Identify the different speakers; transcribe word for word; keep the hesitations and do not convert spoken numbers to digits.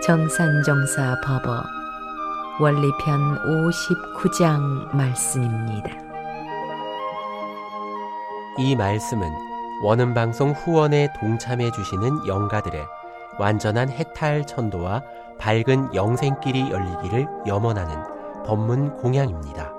Speaker 1: 정산정사 법어 원리편 오십구 장 말씀입니다.
Speaker 2: 이 말씀은 원음방송 후원에 동참해 주시는 영가들의 완전한 해탈 천도와 밝은 영생길이 열리기를 염원하는 법문 공양입니다.